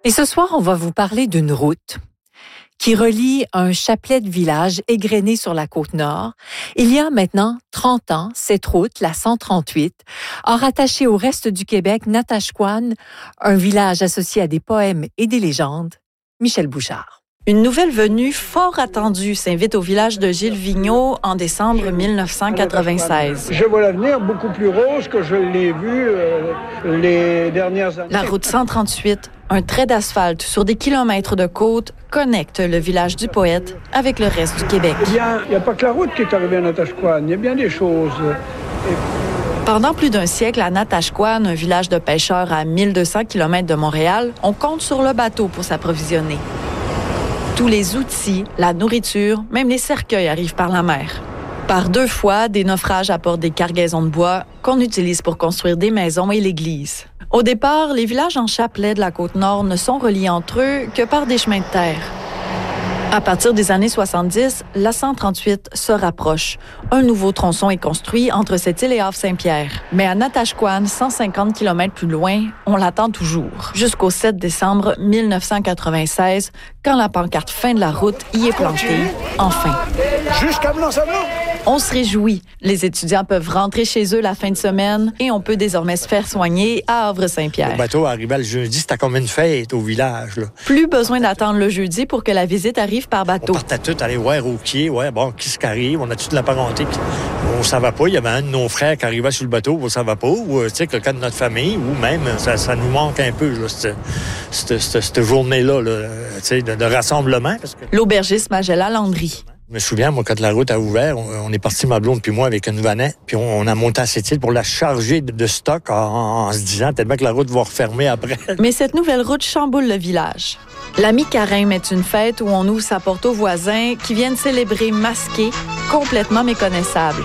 Et ce soir, on va vous parler d'une route qui relie un chapelet de villages égrenés sur la Côte-Nord. Il y a maintenant 30 ans, cette route, la 138, a rattaché au reste du Québec Natashquan, un village associé à des poèmes et des légendes. Michel Bouchard. Une nouvelle venue fort attendue s'invite au village de Gilles Vigneault en décembre 1996. Je vois l'avenir beaucoup plus rose que je l'ai vu les dernières années. La route 138, un trait d'asphalte sur des kilomètres de côte, connecte le village du poète avec le reste du Québec. Eh bien, il n'y a pas que la route qui est arrivée à Natashquan, il y a bien des choses. Pendant plus d'un siècle, à Natashquan, un village de pêcheurs à 1200 km de Montréal, on compte sur le bateau pour s'approvisionner. Tous les outils, la nourriture, même les cercueils arrivent par la mer. Par 2 fois, des naufrages apportent des cargaisons de bois qu'on utilise pour construire des maisons et l'église. Au départ, les villages en chapelet de la Côte-Nord ne sont reliés entre eux que par des chemins de terre. À partir des années 70, la 138 se rapproche. Un nouveau tronçon est construit entre cette île et Havre-Saint-Pierre. Mais à Natashquan, 150 km plus loin, on l'attend toujours. Jusqu'au 7 décembre 1996, quand la pancarte « Fin de la route » y est plantée, enfin. Jusqu'à Blanc-Sablon! On se réjouit. Les étudiants peuvent rentrer chez eux la fin de semaine et on peut désormais se faire soigner à Havre-Saint-Pierre. Le bateau arrivait le jeudi, c'était comme une fête au village, là. Plus besoin d'attendre le jeudi pour que la visite arrive par bateau. On partait tous aller voir au quai, qu'est-ce qui arrive? On a toute la parenté. On savait pas, il y avait un de nos frères qui arrivait sur le bateau, on savait pas, ou quelqu'un de notre famille, ou même, ça nous manque un peu, là, cette journée-là, là, de rassemblement. Parce que... L'aubergiste Magella Landry. Je me souviens, moi, quand la route a ouvert, on est parti, ma blonde puis moi, avec une vanette, puis on a monté à cette île pour la charger de stock en se disant tellement que la route va refermer après. Mais cette nouvelle route chamboule le village. La mi-carême est une fête où on ouvre sa porte aux voisins qui viennent célébrer masqués, complètement méconnaissables.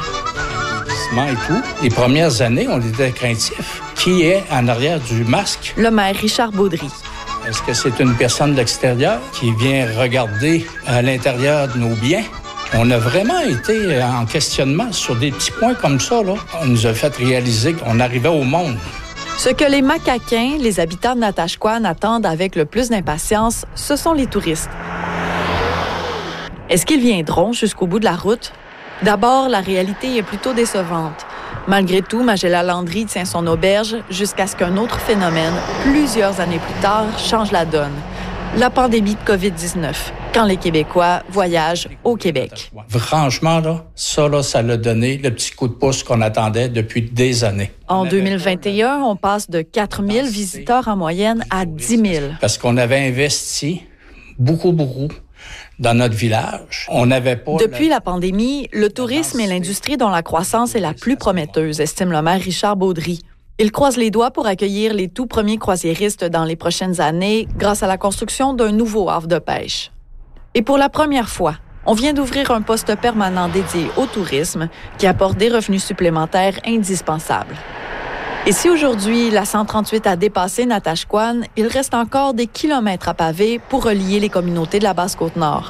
Et tout. Les premières années, on était craintifs. Qui est en arrière du masque? Le maire Richard Baudry. Est-ce que c'est une personne de l'extérieur qui vient regarder à l'intérieur de nos biens? On a vraiment été en questionnement sur des petits points comme ça, là. On nous a fait réaliser qu'on arrivait au monde. Ce que les Macaquins, les habitants de Natashquan, attendent avec le plus d'impatience, ce sont les touristes. Est-ce qu'ils viendront jusqu'au bout de la route? D'abord, la réalité est plutôt décevante. Malgré tout, Magella Landry tient son auberge jusqu'à ce qu'un autre phénomène, plusieurs années plus tard, change la donne. La pandémie de COVID-19, quand les Québécois voyagent au Québec. Franchement, là, ça l'a donné le petit coup de pouce qu'on attendait depuis des années. En 2021, on passe de 4 000 visiteurs en moyenne à 10 000. Parce qu'on avait investi beaucoup dans notre village. On n'avait pas... Depuis la pandémie, le tourisme est l'industrie dont la croissance est la plus prometteuse, estime le maire Richard Baudry. Il croise les doigts pour accueillir les tout premiers croisiéristes dans les prochaines années grâce à la construction d'un nouveau havre de pêche. Et pour la première fois, on vient d'ouvrir un poste permanent dédié au tourisme qui apporte des revenus supplémentaires indispensables. Et si aujourd'hui, la 138 a dépassé Natashquan, il reste encore des kilomètres à paver pour relier les communautés de la Basse-Côte-Nord.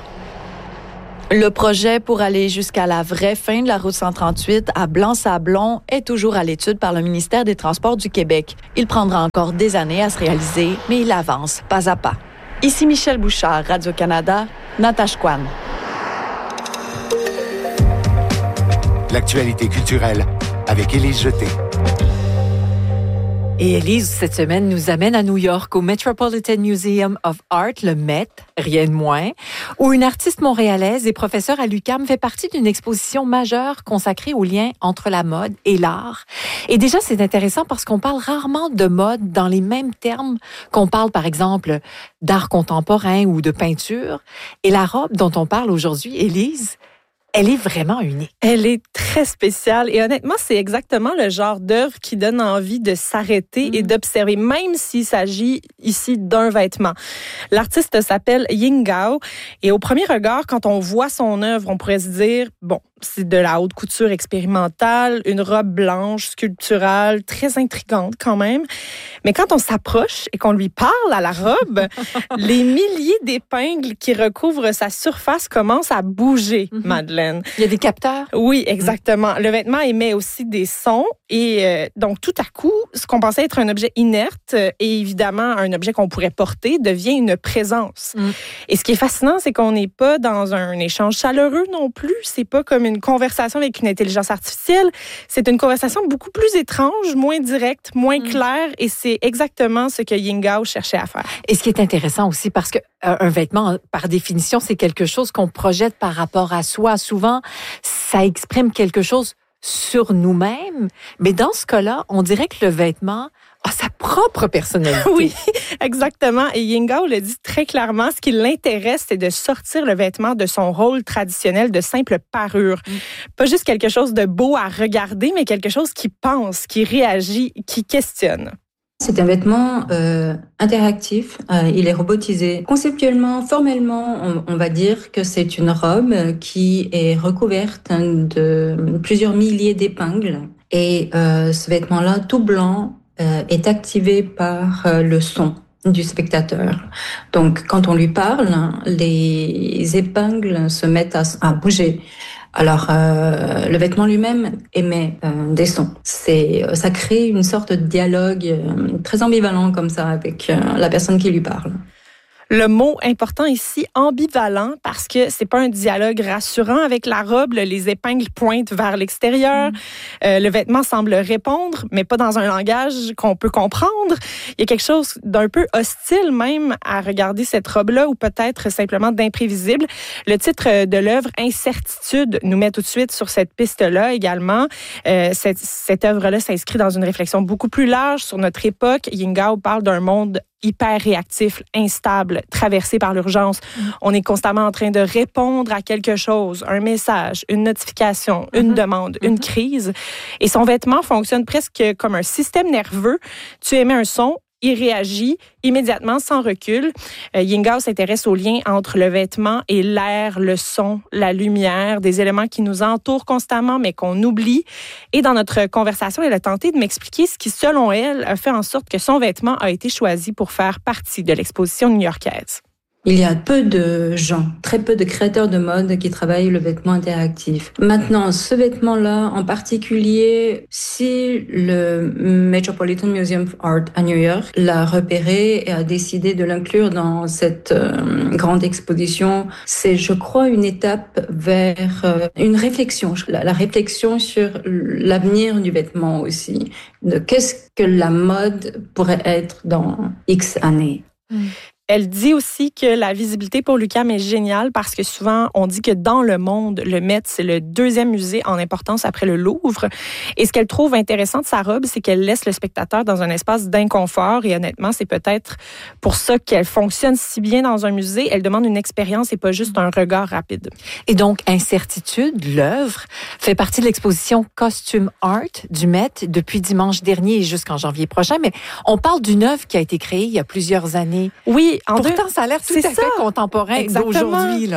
Le projet pour aller jusqu'à la vraie fin de la route 138 à Blanc-Sablon est toujours à l'étude par le ministère des Transports du Québec. Il prendra encore des années à se réaliser, mais il avance pas à pas. Ici Michel Bouchard, Radio-Canada, Natashquan. L'actualité culturelle avec Élise Jeté. Et Élise, cette semaine, nous amène à New York, au Metropolitan Museum of Art, le Met, rien de moins, où une artiste montréalaise et professeure à l'UQAM fait partie d'une exposition majeure consacrée au lien entre la mode et l'art. Et déjà, c'est intéressant parce qu'on parle rarement de mode dans les mêmes termes qu'on parle, par exemple, d'art contemporain ou de peinture. Et la robe dont on parle aujourd'hui, Élise, elle est vraiment unique. Elle est très spéciale et honnêtement, c'est exactement le genre d'œuvre qui donne envie de s'arrêter et d'observer, même s'il s'agit ici d'un vêtement. L'artiste s'appelle Ying Gao et au premier regard, quand on voit son œuvre, on pourrait se dire, bon, c'est de la haute couture expérimentale, une robe blanche, sculpturale, très intrigante quand même. Mais quand on s'approche et qu'on lui parle à la robe, les milliers d'épingles qui recouvrent sa surface commencent à bouger, Madeleine. Il y a des capteurs? Oui, exactement. Le vêtement émet aussi des sons et donc tout à coup, ce qu'on pensait être un objet inerte et évidemment un objet qu'on pourrait porter devient une présence. Et ce qui est fascinant, c'est qu'on n'est pas dans un échange chaleureux non plus. C'est pas comme une conversation avec une intelligence artificielle. C'est une conversation beaucoup plus étrange, moins directe, moins claire et c'est exactement ce que Yingao cherchait à faire. Et ce qui est intéressant aussi, parce que un vêtement, par définition, c'est quelque chose qu'on projette par rapport à soi. Souvent, ça exprime quelque chose sur nous-mêmes. Mais dans ce cas-là, on dirait que le vêtement a sa propre personnalité. Oui, exactement. Et Yingao le dit très clairement, ce qui l'intéresse, c'est de sortir le vêtement de son rôle traditionnel de simple parure. Pas juste quelque chose de beau à regarder, mais quelque chose qui pense, qui réagit, qui questionne. C'est un vêtement interactif, il est robotisé. Conceptuellement, formellement, on va dire que c'est une robe qui est recouverte de plusieurs milliers d'épingles. Et ce vêtement-là, tout blanc, est activé par le son du spectateur. Donc, quand on lui parle, les épingles se mettent à bouger. Alors, le vêtement lui-même émet des sons. Ça crée une sorte de dialogue très ambivalent comme ça avec la personne qui lui parle. Le mot important ici, ambivalent, parce que c'est pas un dialogue rassurant avec la robe. Les épingles pointent vers l'extérieur. Le vêtement semble répondre, mais pas dans un langage qu'on peut comprendre. Il y a quelque chose d'un peu hostile même à regarder cette robe-là, ou peut-être simplement d'imprévisible. Le titre de l'œuvre, Incertitude, nous met tout de suite sur cette piste-là également. Cette œuvre-là s'inscrit dans une réflexion beaucoup plus large sur notre époque. Yingao parle d'un monde hyper réactif, instable, traversé par l'urgence. On est constamment en train de répondre à quelque chose, un message, une notification, une demande, une crise. Et son vêtement fonctionne presque comme un système nerveux. Tu émets un son, il réagit immédiatement, sans recul. Yingao s'intéresse au lien entre le vêtement et l'air, le son, la lumière, des éléments qui nous entourent constamment, mais qu'on oublie. Et dans notre conversation, elle a tenté de m'expliquer ce qui, selon elle, a fait en sorte que son vêtement a été choisi pour faire partie de l'exposition new-yorkaise. Il y a peu de gens, très peu de créateurs de mode qui travaillent le vêtement interactif. Maintenant, ce vêtement-là, en particulier, si le Metropolitan Museum of Art à New York l'a repéré et a décidé de l'inclure dans cette grande exposition, c'est, je crois, une étape vers une réflexion, la réflexion sur l'avenir du vêtement aussi, de qu'est-ce que la mode pourrait être dans X années. Elle dit aussi que la visibilité pour l'UQAM est géniale parce que souvent, on dit que dans le monde, le Met, c'est le deuxième musée en importance après le Louvre. Et ce qu'elle trouve intéressant de sa robe, c'est qu'elle laisse le spectateur dans un espace d'inconfort. Et honnêtement, c'est peut-être pour ça qu'elle fonctionne si bien dans un musée. Elle demande une expérience et pas juste un regard rapide. Et donc, Incertitude, l'œuvre, fait partie de l'exposition Costume Art du Met depuis dimanche dernier et jusqu'en janvier prochain. Mais on parle d'une œuvre qui a été créée il y a plusieurs années. Oui. Pourtant, ça a l'air tout à fait contemporain d'aujourd'hui.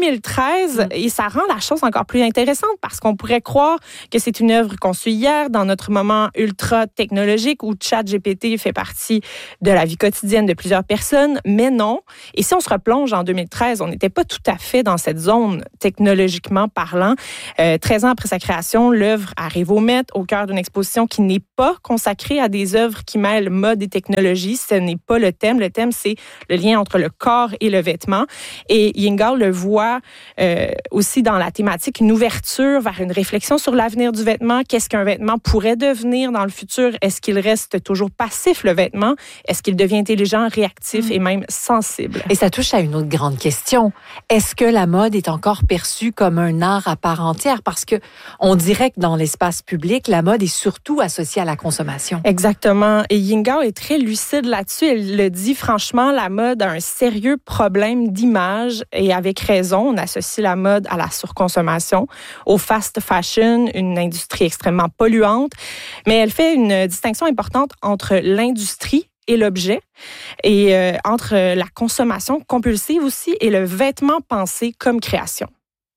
2013, et ça rend la chose encore plus intéressante parce qu'on pourrait croire que c'est une œuvre conçue hier dans notre moment ultra technologique où ChatGPT fait partie de la vie quotidienne de plusieurs personnes, mais non. Et si on se replonge en 2013, on n'était pas tout à fait dans cette zone technologiquement parlant. 13 ans après sa création, l'œuvre arrive au Met, au cœur d'une exposition qui n'est pas consacrée à des œuvres qui mêlent mode et technologie. Ce n'est pas le thème. Le thème, c'est le lien entre le corps et le vêtement. Et Yingao le voit aussi dans la thématique, une ouverture vers une réflexion sur l'avenir du vêtement. Qu'est-ce qu'un vêtement pourrait devenir dans le futur? Est-ce qu'il reste toujours passif, le vêtement? Est-ce qu'il devient intelligent, réactif et même sensible? Et ça touche à une autre grande question. Est-ce que la mode est encore perçue comme un art à part entière? Parce que on dirait que dans l'espace public, la mode est surtout associée à la consommation. Exactement. Et Yingao est très lucide là-dessus. Elle le dit franchement, la mode a un sérieux problème d'image et avec raison, on associe la mode à la surconsommation, au fast fashion, une industrie extrêmement polluante. Mais elle fait une distinction importante entre l'industrie et l'objet et entre la consommation compulsive aussi et le vêtement pensé comme création.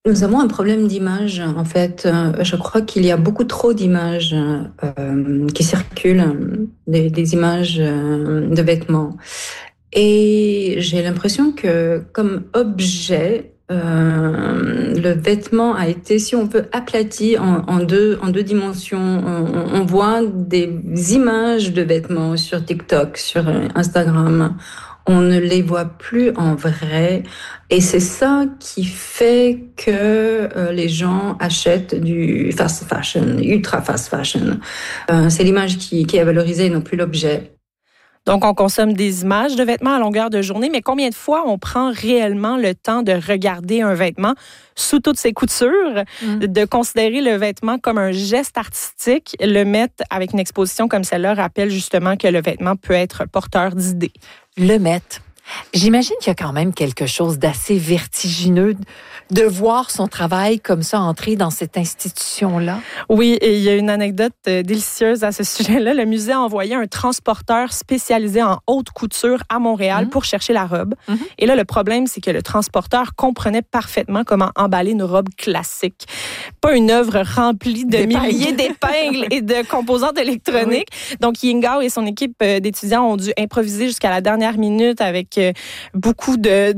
Nous avons un problème d'image, en fait. Je crois qu'il y a beaucoup trop d'images qui circulent, des images de vêtements. Et j'ai l'impression que comme objet, le vêtement a été, si on veut, aplati en deux dimensions. On voit des images de vêtements sur TikTok, sur Instagram. On ne les voit plus en vrai. Et c'est ça qui fait que les gens achètent du fast fashion, ultra fast fashion. C'est l'image qui est valorisée et non plus l'objet. Donc, on consomme des images de vêtements à longueur de journée, mais combien de fois on prend réellement le temps de regarder un vêtement sous toutes ses coutures, de considérer le vêtement comme un geste artistique? Le Met, avec une exposition comme celle-là, rappelle justement que le vêtement peut être porteur d'idées. Le Met. J'imagine qu'il y a quand même quelque chose d'assez vertigineux de voir son travail comme ça entrer dans cette institution-là. Oui, et il y a une anecdote délicieuse à ce sujet-là. Le musée a envoyé un transporteur spécialisé en haute couture à Montréal pour chercher la robe. Et là, le problème, c'est que le transporteur comprenait parfaitement comment emballer une robe classique. Pas une œuvre remplie de milliers d'épingles et de composantes électroniques. Oui. Donc, Yingao et son équipe d'étudiants ont dû improviser jusqu'à la dernière minute avec beaucoup de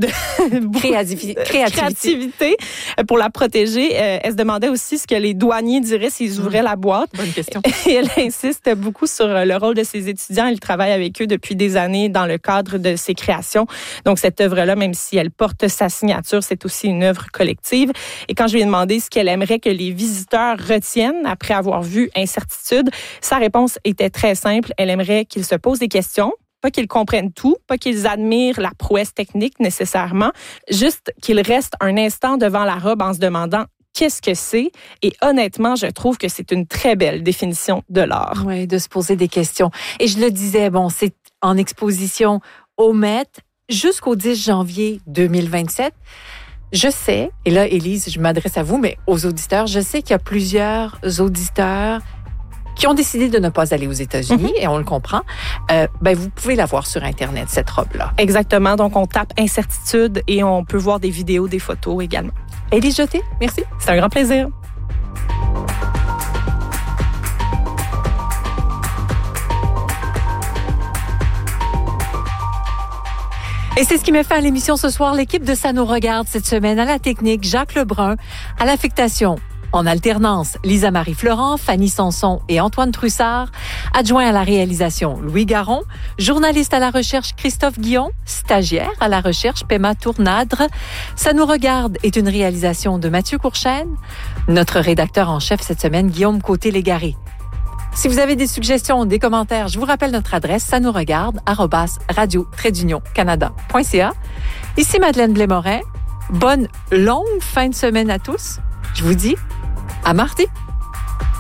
créativité pour la protéger. Elle se demandait aussi ce que les douaniers diraient s'ils ouvraient la boîte. Bonne question. Et elle insiste beaucoup sur le rôle de ses étudiants. Elle travaille avec eux depuis des années dans le cadre de ses créations. Donc, cette œuvre-là, même si elle porte sa signature, c'est aussi une œuvre collective. Et quand je lui ai demandé ce qu'elle aimerait que les visiteurs retiennent après avoir vu Incertitude, sa réponse était très simple. Elle aimerait qu'ils se posent des questions. Pas qu'ils comprennent tout, pas qu'ils admirent la prouesse technique nécessairement, juste qu'ils restent un instant devant la robe en se demandant qu'est-ce que c'est. Et honnêtement, je trouve que c'est une très belle définition de l'art. Oui, de se poser des questions. Et je le disais, bon, c'est en exposition au Met jusqu'au 10 janvier 2027. Je sais, et là, Élise, je m'adresse à vous, mais aux auditeurs, je sais qu'il y a plusieurs auditeurs qui ont décidé de ne pas aller aux États-Unis, et on le comprend, vous pouvez la voir sur Internet, cette robe-là. Exactement. Donc, on tape Incertitude et on peut voir des vidéos, des photos également. Élise Jeté, merci. C'est un grand plaisir. Et c'est ce qui met fin à l'émission ce soir. L'équipe de Ça nous regarde cette semaine à la technique, Jacques Lebrun, à l'affectation, en alternance, Lisa-Marie Florent, Fanny Sanson et Antoine Trussard, adjoint à la réalisation, Louis Garon, journaliste à la recherche, Christophe Guillon, stagiaire à la recherche, Pema Tournadre. Ça nous regarde est une réalisation de Mathieu Courchaine, notre rédacteur en chef cette semaine, Guillaume Côté-Légaré. Si vous avez des suggestions, des commentaires, je vous rappelle notre adresse, sanousregarde@radio-canada.ca. Ici Madeleine Blais-Morin. Bonne longue fin de semaine à tous. Je vous dis à mardi.